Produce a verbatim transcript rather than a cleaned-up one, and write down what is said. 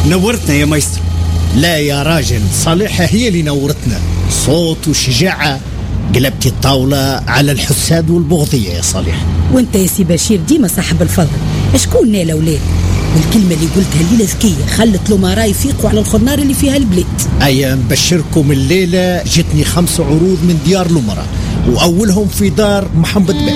نورتنا يا مايسترو. لا يا راجل، صالحة هي اللي نورتنا، صوت وشجاعة. قلبتي الطاولة على الحساد والبغضية يا صالح. وانت يا سي بشير ديما صاحب الفضل. اشكون نالا ولاد؟ والكلمة اللي قلتها الليلة ذكية، خلت الأمراء يفيقوا على الخنار اللي فيها البلاد. أيا نبشركم، الليلة جتني خمس عروض من ديار الأمراء، وأولهم في دار محمد بن.